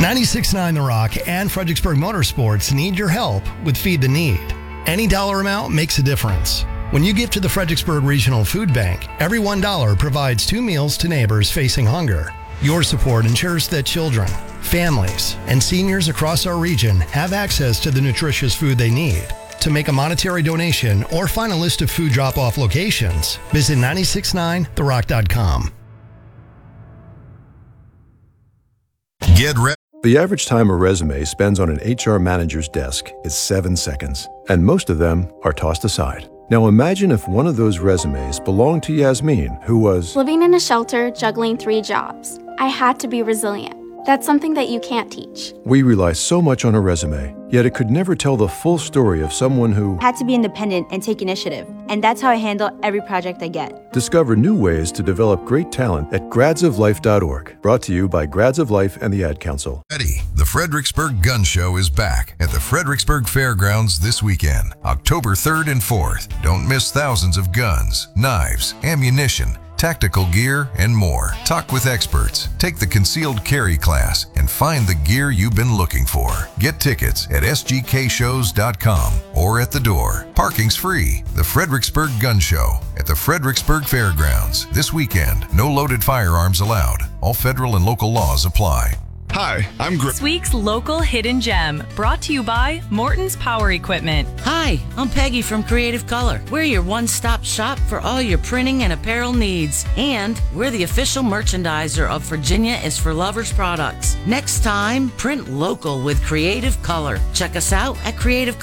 96.9 The Rock and Fredericksburg Motorsports need your help with Feed the Need. Any dollar amount makes a difference. When you give to the Fredericksburg Regional Food Bank, every $1 provides 2 meals to neighbors facing hunger. Your support ensures that children, families, and seniors across our region have access to the nutritious food they need. To make a monetary donation or find a list of food drop-off locations, visit 969therock.com. Get ready. The average time a resume spends on an HR manager's desk is 7 seconds, and most of them are tossed aside. Now imagine if one of those resumes belonged to Yasmin, who was living in a shelter, juggling 3 jobs. I had to be resilient. That's something that you can't teach. We rely so much on a resume, yet it could never tell the full story of someone who had to be independent and take initiative. And that's how I handle every project I get. Discover new ways to develop great talent at gradsoflife.org. Brought to you by Grads of Life and the Ad Council. The Fredericksburg Gun Show is back at the Fredericksburg Fairgrounds this weekend, October 3rd and 4th. Don't miss thousands of guns, knives, ammunition, tactical gear, and more. Talk with experts, take the concealed carry class, and find the gear you've been looking for. Get tickets at sgkshows.com or at the door. Parking's free. The Fredericksburg Gun Show at the Fredericksburg Fairgrounds this weekend. No loaded firearms allowed. All federal and local laws apply. Hi, I'm Greg. This week's local hidden gem, brought to you by Morton's Power Equipment. Hi, I'm Peggy from Creative Color. We're your one-stop shop for all your printing and apparel needs. And we're the official merchandiser of Virginia is for Lovers products. Next time, print local with Creative Color. Check us out at Creative